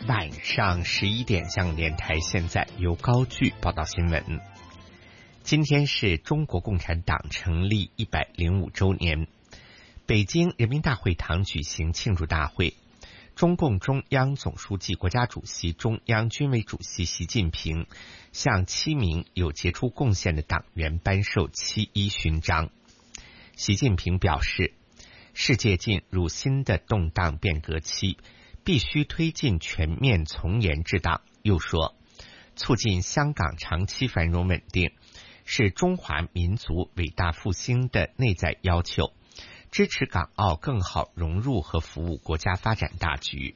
晚上11点，香港电台现在由高炬报道新闻。今天是中国共产党成立105周年，北京人民大会堂举行庆祝大会。中共中央总书记、国家主席、中央军委主席习近平向7名有杰出贡献的党员颁授7·1勋章。习近平表示，世界进入新的动荡变革期，必须推进全面从严治党。又说，促进香港长期繁荣稳定是中华民族伟大复兴的内在要求，支持港澳更好融入和服务国家发展大局。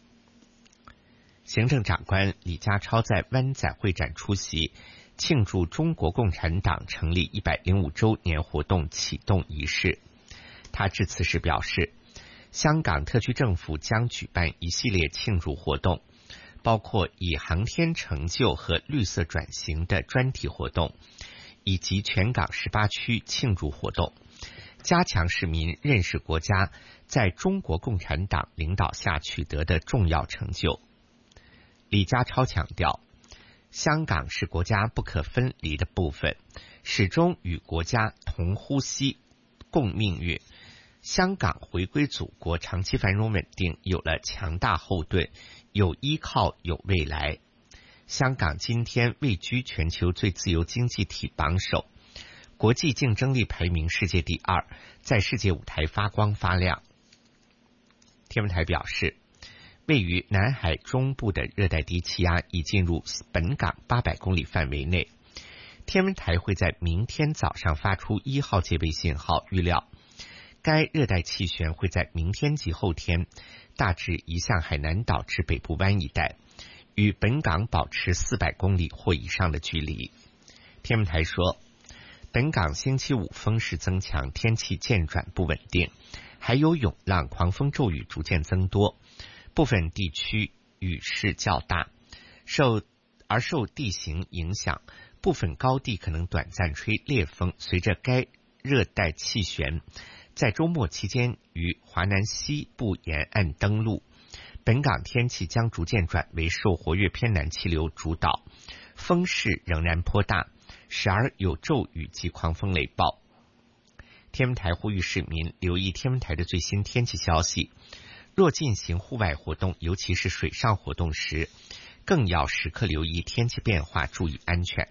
行政长官李家超在湾仔会展出席庆祝中国共产党成立105周年活动启动仪式。他致辞时表示，香港特区政府将举办一系列庆祝活动，包括以航天成就和绿色转型的专题活动，以及全港18区庆祝活动，加强市民认识国家在中国共产党领导下取得的重要成就。李家超强调，香港是国家不可分离的部分，始终与国家同呼吸共命运。香港回归祖国，长期繁荣稳定有了强大后盾，有依靠，有未来。香港今天位居全球最自由经济体榜首，国际竞争力排名世界第2，在世界舞台发光发亮。天文台表示，位于南海中部的热带低气压已进入本港800公里范围内，天文台会在明天早上发出1号戒备信号，预料该热带气旋会在明天及后天大致移向海南岛至北部湾一带，与本港保持400公里或以上的距离。天文台说，本港星期5风势增强，天气渐转不稳定，还有涌浪、狂风骤雨逐渐增多，部分地区雨势较大，受地形影响，部分高地可能短暂吹烈风。随着该热带气旋在周末期间于华南西部沿岸登陆，本港天气将逐渐转为受活跃偏南气流主导，风势仍然颇大，时而有骤雨及狂风雷暴。天文台呼吁市民留意天文台的最新天气消息，若进行户外活动，尤其是水上活动时，更要时刻留意天气变化，注意安全。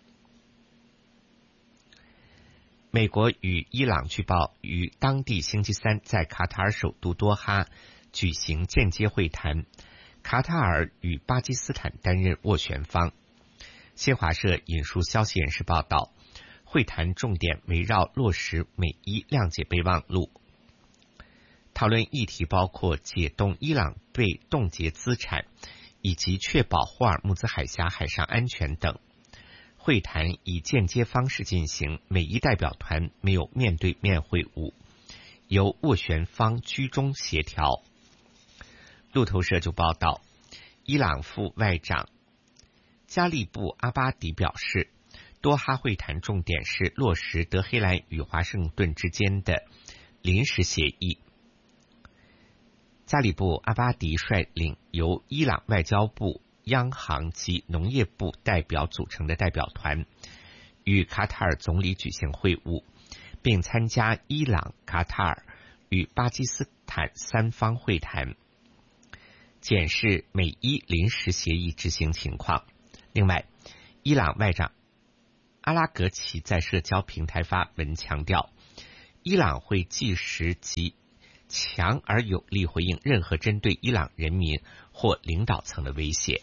美国与伊朗据报于当地星期3在卡塔尔首都多哈举行间接会谈，卡塔尔与巴基斯坦担任斡旋方。新华社引述消息人士报道，会谈重点围绕落实美伊谅解备忘录，讨论议题包括解冻伊朗被冻结资产，以及确保霍尔木兹海峡海上安全等。会谈以间接方式进行，美伊代表团没有面对面会晤，由斡旋方居中协调。路透社就报道，伊朗副外长加利布阿巴迪表示，多哈会谈重点是落实德黑兰与华盛顿之间的临时协议。加里布阿巴迪率领由伊朗外交部、央行及农业部代表组成的代表团，与卡塔尔总理举行会晤，并参加伊朗、卡塔尔与巴基斯坦3方会谈，检视美伊临时协议执行情况。另外，伊朗外长阿拉格齐在社交平台发文强调，伊朗会即时及强而有力回应任何针对伊朗人民或领导层的威胁。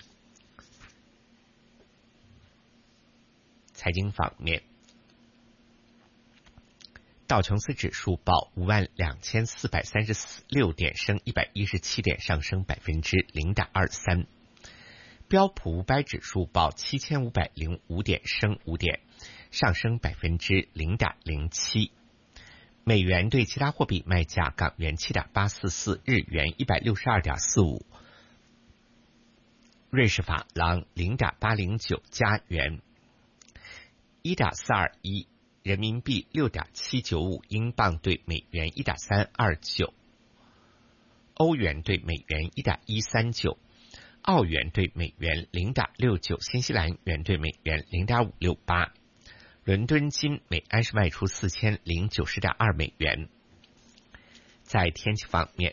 财经方面，道琼斯指数报52436点，升117点，上升0.23%。标普500指数报7505点，升5点，上升0.07%。美元对其他货币卖价：港元7.844，日元162.45，瑞士法郎0.809，加元1.421，人民币6.795，英镑对美元1.329，欧元对美元1.139， 澳元兑美元 0.69， 新西兰元兑美元 0.568。伦敦金每安士卖出4090.2美元。在天气方面，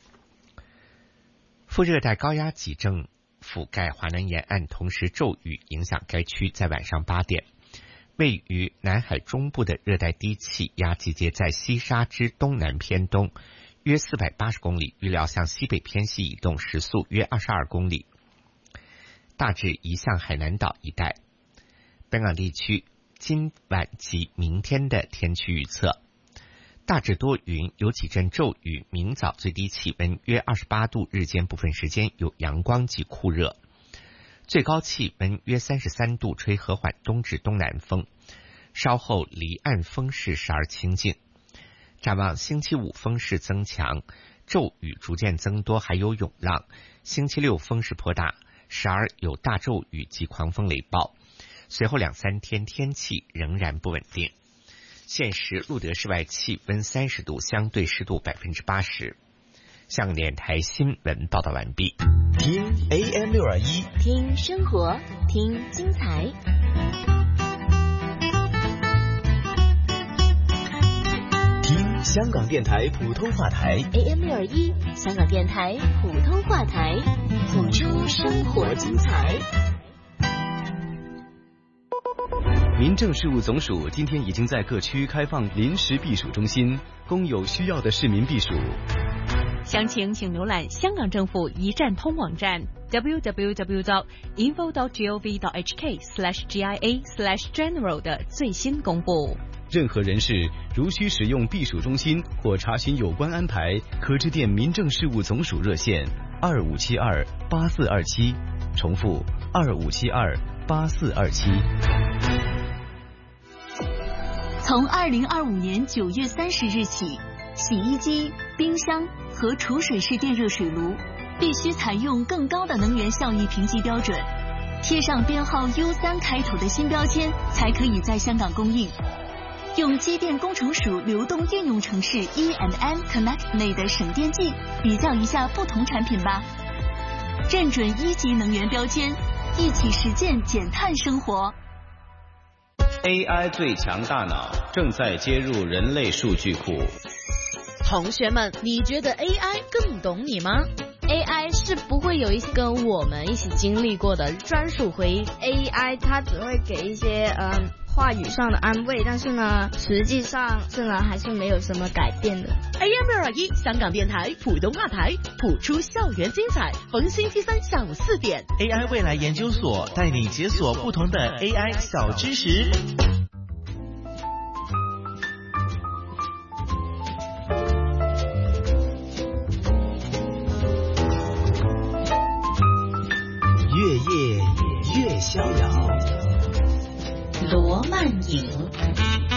副热带高压脊正覆盖华南沿岸，同时骤雨影响该区。在晚上8点，位于南海中部的热带低气压集结在西沙之东南偏东约480公里，预料向西北偏西移动，时速约22公里，大致移向海南岛一带。本港地区今晚及明天的天气预测：大致多云，有几阵骤雨，明早最低气温约28度，日间部分时间有阳光及酷热，最高气温约33度，吹和缓东至东南风，稍后离岸风势时而清劲。展望星期五风势增强，骤雨逐渐增多，还有涌浪。星期六风势颇大，时而有大骤雨及狂风雷暴。随后2-3天天气仍然不稳定。现时路德室外气温30度，相对湿度80%。香港电台新闻报道完毕。 听 AM621， 听生活，听精彩。 听香港电台普通话台 AM621， 香港电台普通话台，谱出生活精彩。 民政事务总署今天已经在各区开放临时避暑中心，供有需要的市民避暑。 详情请浏览香港政府一站通网站 www.info.gov.hk/GIA/general 的最新公布。 任何人士如需使用避暑中心或查询有关安排，可致电民政事务总署热线25728427，重复25728427。 从2025年9月30日起，洗衣机、冰箱和储水式电热水炉必须采用更高的能源效益评级标准，贴上编号 U3 开头的新标签，才可以在香港供应。用机电工程署流动应用程式 E&M Connect 内的省电计比较一下不同产品吧。认准1级能源标签，一起实践减碳生活。 AI 最强大脑正在接入人类数据库。 同学们，你觉得 AI 更懂你吗？ AI 是不会有一些跟我们一起经历过的专属回忆。 AI 它只会给一些话语上的安慰，但是呢，实际上还是没有什么改变的。 AM621香港电台普通话台，谱出校园精彩，逢星期三下午4点。 AI 未来研究所带你解锁不同的 AI 小知识。 越夜越逍遥。 罗曼影。